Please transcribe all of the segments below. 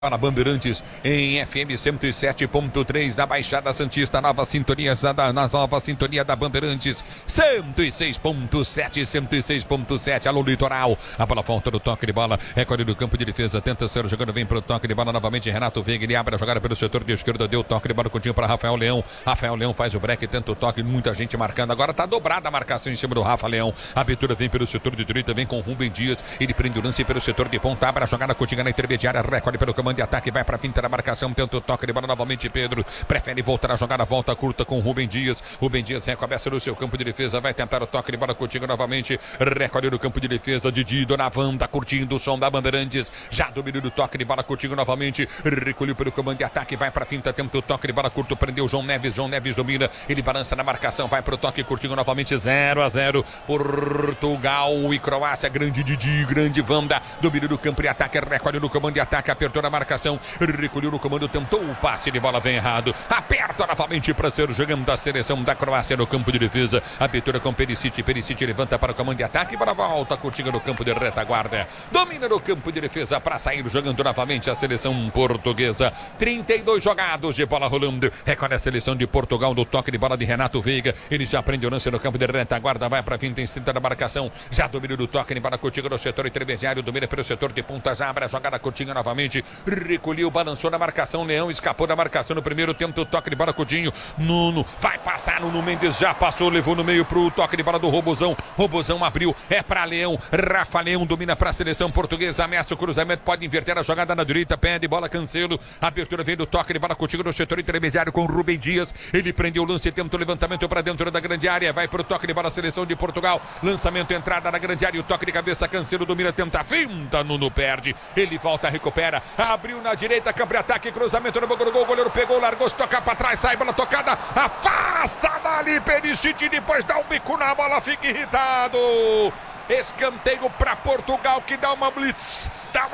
Para Bandeirantes em FM 107.3 na Baixada Santista, nova sintonia da Bandeirantes 106.7, 106.7. Alô Litoral, a bola volta do toque de bola, recorde do campo de defesa, tenta ser jogando, vem pro toque de bola novamente. Renato Veiga, ele abre a jogada pelo setor de esquerda, deu toque de bola curtinho para Rafael Leão. Rafael Leão faz o break, tenta o toque, muita gente marcando. Agora tá dobrada a marcação em cima do Rafa Leão. A abertura vem pelo setor de direita, vem com Rubem Dias, ele prende o lance pelo setor de ponta, abre a jogada curtinha na intermediária, recorde pelo comando de ataque, vai para a finta da marcação, tenta o toque de bola novamente. Pedro prefere voltar a jogada, volta curta com Rubem Dias. Rubem Dias recomeça no seu campo de defesa, vai tentar o toque de bola curtinho novamente, recorde no campo de defesa. Didi Donavan tá curtindo o som da Bandeirantes, já dominou o toque de bola curtinho novamente, recolheu pelo comando de ataque, vai para a finta, tenta o toque de bola curto, prendeu João Neves domina, ele balança na marcação, vai para o toque curtinho novamente. 0-0 Portugal e Croácia. Grande Didi, grande Wanda, dominou do campo de ataque, recorde no comando de ataque, apertou na marcação, recolheu no comando, tentou o passe de bola, vem errado, aperta novamente para ser jogando da seleção da Croácia no campo de defesa. Abertura com Perisic levanta para o comando de ataque, bola volta curtinha no campo de retaguarda, domina no campo de defesa para sair jogando novamente a seleção portuguesa. 32 jogados de bola rolando, recolhe a seleção de Portugal do toque de bola de Renato Veiga, ele já prende o lance no campo de retaguarda, vai para a finta em cima da marcação, já domina do toque de bola curtinha no setor intermediário, domina pelo setor de ponta, já abre a jogada curtinha novamente, recolheu, balançou na marcação, Leão escapou da marcação no primeiro tempo, o toque de bola Coutinho, Nuno vai passar, Nuno Mendes já passou, levou no meio pro toque de bola do Robozão, Robozão abriu, é para Leão, Rafa Leão domina para a seleção portuguesa, ameaça o cruzamento, pode inverter a jogada na direita, pede bola, Cancelo, abertura vem do toque de bola Coutinho no setor intermediário com Rubem Dias, ele prendeu o lance, tenta o levantamento para dentro da grande área, vai pro toque de bola, seleção de Portugal, lançamento, entrada na grande área, o toque de cabeça, Cancelo domina, tenta, finta, Nuno perde, ele volta, recupera, abriu na direita, campo de ataque, cruzamento no boca do gol, o goleiro pegou, largou, se tocar para trás, sai, bola tocada, afasta dali, Perisic, depois dá um bico na bola, fica irritado. Escanteio para Portugal, que dá uma blitz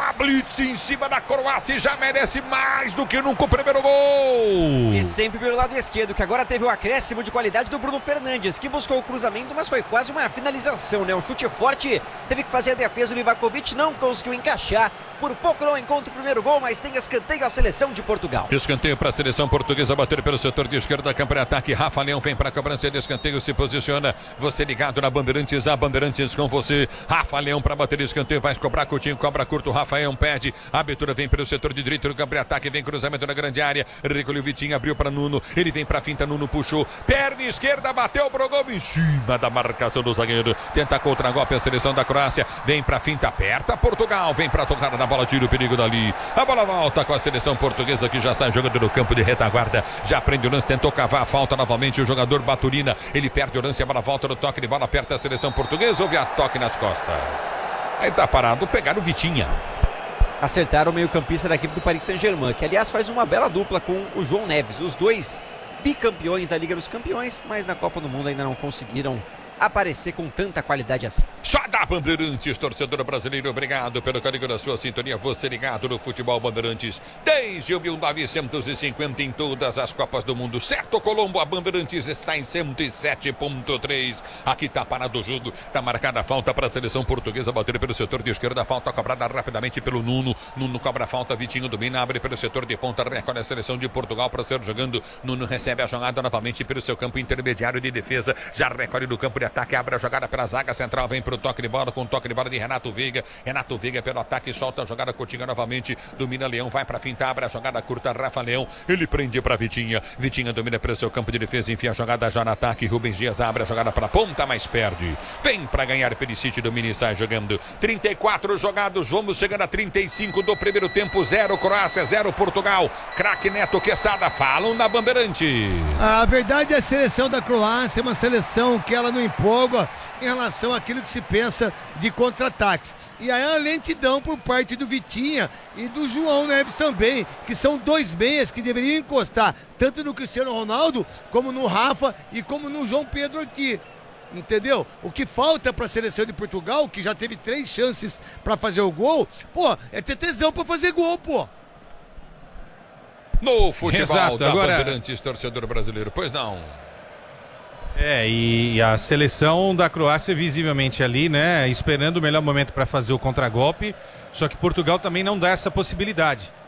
em cima da Croácia e já merece mais do que nunca o primeiro gol. E sempre pelo lado esquerdo, que agora teve o acréscimo de qualidade do Bruno Fernandes, que buscou o cruzamento, mas foi quase uma finalização, né? Um chute forte, teve que fazer a defesa, o Livakovic não conseguiu encaixar, por pouco não encontra o primeiro gol, mas tem escanteio a seleção de Portugal. Escanteio para a seleção portuguesa, bater pelo setor de esquerda, campo de ataque, Rafa Leão vem para a cobrança de escanteio, se posiciona, você ligado na Bandeirantes, a Bandeirantes com você, Rafa Leão para bater escanteio, vai cobrar Coutinho, cobra curto, Rafael pede, a abertura vem pelo setor de direito, no campo de ataque, vem cruzamento na grande área, recolheu Vitinho, abriu para Nuno, ele vem para a finta, Nuno puxou, perna esquerda, bateu pro gol em cima da marcação do zagueiro, tenta contra-golpe a seleção da Croácia, vem para a finta, aperta Portugal, vem para a tocada da bola, tira o perigo dali, a bola volta com a seleção portuguesa que já sai jogando no campo de retaguarda, já prende o lance, tentou cavar a falta novamente, o jogador Baturina, ele perde o lance, a bola volta no toque de bola, aperta a seleção portuguesa, houve a toque nas costas, aí tá parado, pegaram o Vitinha. Acertaram o meio-campista da equipe do Paris Saint-Germain, que aliás faz uma bela dupla com o João Neves, os dois bicampeões da Liga dos Campeões, mas na Copa do Mundo ainda não conseguiram aparecer com tanta qualidade assim. Só da Bandeirantes, torcedor brasileiro, obrigado pelo carinho da sua sintonia, você ligado no futebol Bandeirantes desde 1950 em todas as Copas do Mundo, certo Colombo? A Bandeirantes está em 107.3, aqui tá parado o jogo, tá marcada a falta para a seleção portuguesa, bater pelo setor de esquerda, falta cobrada rapidamente pelo Nuno, Nuno cobra a falta, Vitinho domina, abre pelo setor de ponta, recolhe a seleção de Portugal para ser jogando, Nuno recebe a jogada novamente pelo seu campo intermediário de defesa, já recolhe do campo de ataque, abre a jogada pela zaga central, vem pro toque de bola, com o toque de bola de Renato Veiga pelo ataque, solta a jogada curtinha novamente, domina Leão, vai pra finta, abre a jogada curta, Rafa Leão, ele prende pra Vitinha domina pelo seu campo de defesa, enfia a jogada já no ataque, Rubens Dias abre a jogada pra ponta, mas perde, vem pra ganhar Perisic, domina e sai jogando, 34 jogados, vamos chegando a 35 do primeiro tempo, 0 Croácia, 0 Portugal, craque Neto, Quesada, falam na Bandeirantes. A verdade é a seleção da Croácia é uma seleção que ela não empolga em relação àquilo que se pensa de contra-ataques. E aí a lentidão por parte do Vitinha e do João Neves também, que são dois meias que deveriam encostar tanto no Cristiano Ronaldo, como no Rafa e como no João Pedro aqui. Entendeu? O que falta para a seleção de Portugal, que já teve 3 chances para fazer o gol, pô, é ter tesão para fazer gol, pô. No futebol Exato, da agora... Bandeirantes, torcedor brasileiro, pois não. E a seleção da Croácia visivelmente ali, né, esperando o melhor momento para fazer o contragolpe, só que Portugal também não dá essa possibilidade.